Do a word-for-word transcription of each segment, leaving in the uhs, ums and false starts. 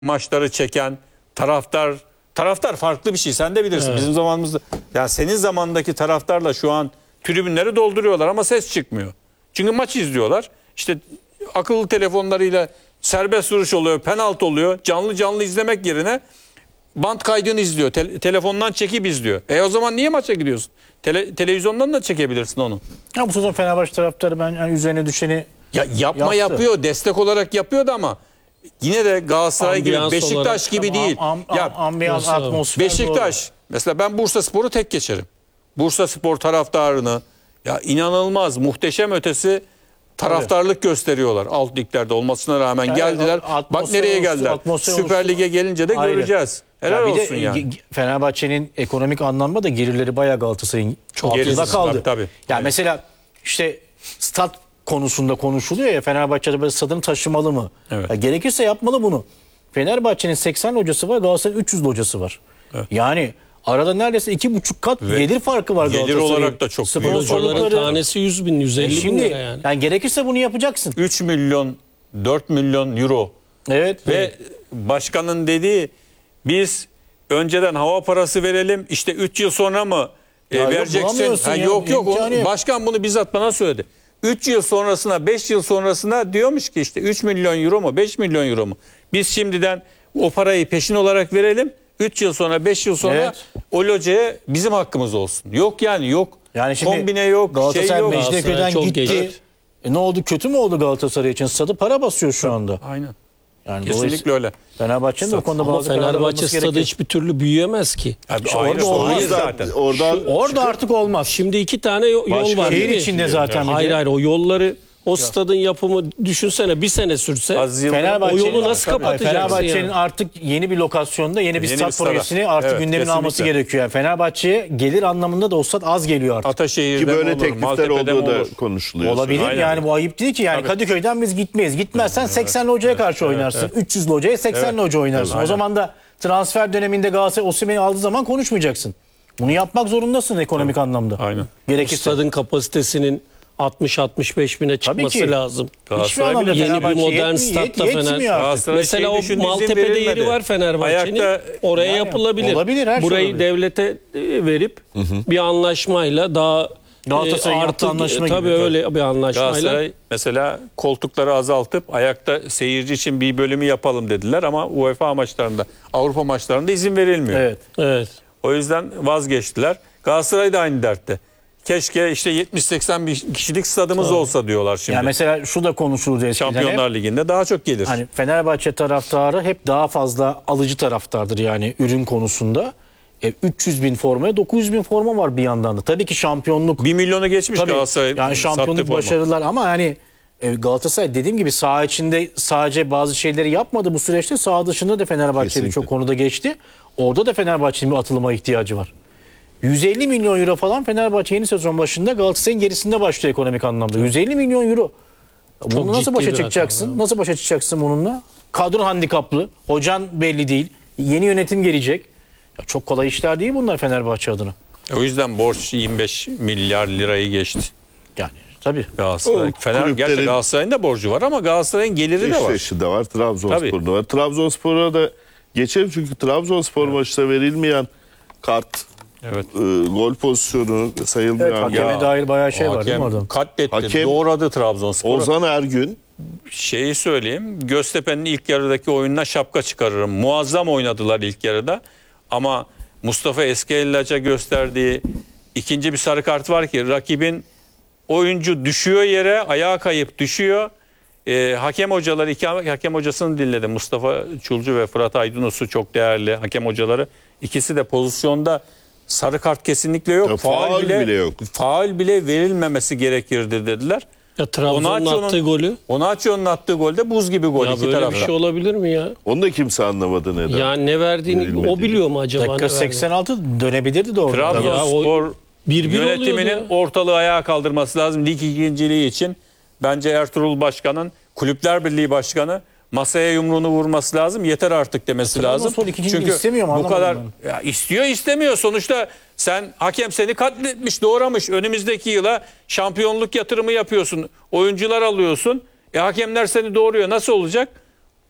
maçları çeken taraftar taraftar farklı bir şey. Sen de bilirsin. Evet. Bizim zamanımızda ya senin zamandaki taraftarla şu an tribünleri dolduruyorlar ama ses çıkmıyor. Çünkü maç izliyorlar. İşte akıllı telefonlarıyla serbest vuruş oluyor, penaltı oluyor. Canlı canlı izlemek yerine bant kaydını izliyor. Te telefondan çekip izliyor. E o zaman niye maça gidiyorsun? Tele televizyondan da çekebilirsin onu. Ya bu sezon Fenerbahçe taraftarı ben yani üzerine düşeni ya yapma yaptı. yapıyor. Destek olarak yapıyordu ama yine de Galatasaray ambiyans gibi, Beşiktaş olarak, gibi değil. Am, am, ya ambiyans, atmosfer Beşiktaş doğru. Mesela ben Bursaspor'u tek geçerim. Bursaspor taraftarını ya inanılmaz, muhteşem ötesi taraftarlık evet. gösteriyorlar. Alt liglerde olmasına rağmen yani geldiler. Bak nereye geldiler. Süper Lig'e gelince de ayrı. Göreceğiz. Helal ya olsun yani. Fenerbahçe'nin ekonomik anlamda da gelirleri bayağı Galatasaray'ın altında kaldı. Tabii, tabii. Yani evet. mesela işte stat konusunda konuşuluyor ya, Fenerbahçe'de böyle stadını taşımalı mı? Evet. Ya gerekirse yapmalı bunu. Fenerbahçe'nin seksen hocası var, Galatasaray'ın üç yüz hocası var. Evet. Yani arada neredeyse iki buçuk kat ve gelir farkı var Galatasaray'ın. Gelir olarak da çok büyük. Hocaların tanesi yüz bin, yüz elli Şimdi, bin lira yani. yani gerekirse bunu yapacaksın. üç milyon, dört milyon euro. Evet. Ve evet. başkanın dediği biz önceden hava parası verelim, işte üç yıl sonra mı e, vereceksin? Ha, ya, yok yok. O, başkan bunu bizzat bana söyledi. üç yıl sonrasına, beş yıl sonrasına diyormuş ki işte üç milyon euro mu, beş milyon euro mu? Biz şimdiden o parayı peşin olarak verelim. üç yıl sonra, beş yıl sonra evet. o locaya bizim hakkımız olsun. Yok yani yok. Yani şimdi kombine yok, Galatasaray şey yok. Mecidiyeköy'den gitti. E ne oldu? Kötü mü oldu Galatasaray için? Stadı para basıyor şu anda. Aynen. Yani kesinlikle öyle. Fenerbahçe'nin o konuda bazı Fenerbahçe stadı hiçbir türlü büyüyemez ki. Abi, işte orada olmaz zaten. Orada, Şu, orada artık olmaz. Şimdi iki tane yol Başka var. Şehir içinde zaten. Hayır hayır o yolları o stadın yapımı düşünsene bir sene sürse o yolu nasıl kapatacaksın? Fenerbahçe'nin yani? artık yeni bir lokasyonda yeni bir yeni stat projesini artık evet, gündemine kesinlikle. alması gerekiyor. Yani Fenerbahçe'ye gelir anlamında da o stat az geliyor artık. Ataşehir'de ki böyle olur, teklifler olduğu da konuşuluyor. Olabilir Aynen. yani bu ayıp değil ki. Yani Tabii. Kadıköy'den biz gitmeyiz. Gitmezsen evet. seksenli hocaya karşı evet. oynarsın. Evet. üç yüzlü hocaya seksenli evet. hoca oynarsın. Evet. O zaman da transfer döneminde Galatasaray Osimhen'i aldığı zaman konuşmayacaksın. Bunu yapmak zorundasın ekonomik evet. anlamda. Aynen. Gerekirse. Stadın kapasitesinin altmış altmış beş bine çıkması lazım. Hiçbir anlamda yeni bir modern statta Fenerbahçe. Mesela o Maltepe'de yeri var Fenerbahçe'nin. Oraya yani, yapılabilir. Olabilir, her Burayı şey devlete verip hı hı. bir anlaşmayla daha Galatasaray e, artı anlaşma tabii gibi. öyle bir anlaşmayla. Galatasaray mesela koltukları azaltıp ayakta seyirci için bir bölümü yapalım dediler ama UEFA maçlarında, Avrupa maçlarında izin verilmiyor. Evet. Evet. O yüzden vazgeçtiler. Galatasaray da aynı dertte. Keşke işte yetmiş seksen bir kişilik stadımız Tabii. olsa diyorlar şimdi. Yani mesela şu da konuşuldu eskiden. Şampiyonlar hep, Ligi'nde daha çok gelir. Hani Fenerbahçe taraftarı hep daha fazla alıcı taraftardır yani ürün konusunda. E, üç yüz bin formaya dokuz yüz bin forma var bir yandan da. Tabii ki şampiyonluk. bir milyonu geçmiş Tabii, Galatasaray. Yani şampiyonluk başarılar ama hani e, Galatasaray dediğim gibi saha içinde sadece bazı şeyleri yapmadı bu süreçte. Saha dışında da Fenerbahçe birçok konuda geçti. Orada da Fenerbahçe'nin bir atılıma ihtiyacı var. yüz elli milyon euro falan Fenerbahçe yeni sezon başında Galatasaray'ın gerisinde başlıyor ekonomik anlamda. yüz elli milyon euro. Bunu Çok nasıl başa çıkacaksın? Nasıl başa çıkacaksın bununla? Kadro handikaplı. Hocan belli değil. Yeni yönetim gelecek. Ya çok kolay işler değil bunlar Fenerbahçe adına. O yüzden borç yirmi beş milyar lirayı geçti. Yani tabii. Galatasaray. Fener, gerçi Galatasaray'ın da borcu var ama Galatasaray'ın geliri de var. Beşiktaş'ı da var. Trabzonspor'da var. Trabzonspor'a da geçelim çünkü Trabzonspor evet. maçta verilmeyen kart, evet. e, gol pozisyonu sayılmayan. Evet, hakeme ya, dair bayağı şey var değil mi orada? Katletti, hakem, doğradı Trabzonspor. Ozan Ergün. Şeyi söyleyeyim, Göztepe'nin ilk yarıdaki oyununa şapka çıkarırım. Muazzam oynadılar ilk yarıda. Ama Mustafa Eskeli'ce gösterdiği ikinci bir sarı kart var ki rakibin oyuncu düşüyor yere, ayağa kayıp düşüyor. Ee, hakem hocaları, iki hakem hocasını dinledi. Mustafa Çulcu ve Fırat Aydınus'u çok değerli hakem hocaları. İkisi de pozisyonda sarı kart kesinlikle yok. Ya, faul, faul bile, bile yok. Faul bile verilmemesi gerekirdi dediler. Ya Trabzon'un attığı golü. Onaçio'nun attığı golde buz gibi gol. Ya iki böyle tarafta. bir şey olabilir mi ya? Onu da kimse anlamadı neden. Ya ne verdiğini Verilmedi. o biliyor mu acaba? Dakika seksen altı dönebilirdi de orada. Trabzonspor yönetiminin ortalığı ayağa kaldırması lazım lig ikinciliği için. Bence Ertuğrul Başkan'ın Kulüpler Birliği Başkanı masaya yumruğunu vurması lazım. Yeter artık demesi lazım. Çünkü bu kadar ya istiyor istemiyor. Sonuçta sen hakem seni katletmiş, doğramış. Önümüzdeki yıla şampiyonluk yatırımı yapıyorsun. Oyuncular alıyorsun. E hakemler seni doğuruyor. Nasıl olacak?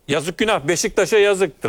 Yazık günah. Beşiktaş'a yazık.